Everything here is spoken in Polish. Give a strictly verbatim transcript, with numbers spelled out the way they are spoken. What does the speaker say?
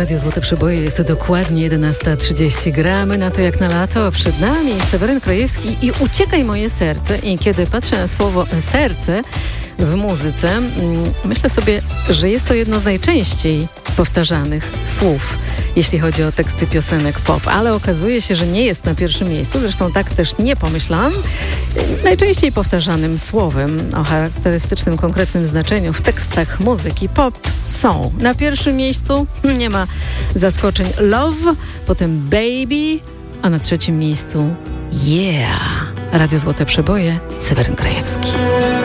Radio Złote Przeboje, jest to dokładnie jedenasta trzydzieści. Gramy na to jak na lato. Przed nami Seweryn Krajewski i Uciekaj moje serce. I kiedy patrzę na słowo serce w muzyce, myślę sobie, że jest to jedno z najczęściej powtarzanych słów, jeśli chodzi o teksty piosenek pop, ale okazuje się, że nie jest na pierwszym miejscu, zresztą tak też nie pomyślałam. Najczęściej powtarzanym słowem o charakterystycznym, konkretnym znaczeniu w tekstach muzyki pop są na pierwszym miejscu, nie ma zaskoczeń, Love, potem Baby, a na trzecim miejscu Yeah. Radio Złote Przeboje, Seweryn Krajewski.